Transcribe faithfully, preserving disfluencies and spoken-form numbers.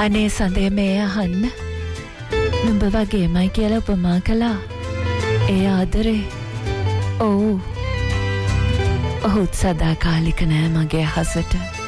අනේ සඳේ මේ අහන්න නුඹ වගේමයි කියලා උපමා කළා ඒ ආදරේ ඔව් ඔහුත් සදාකාලික නෑ මගේ අහසට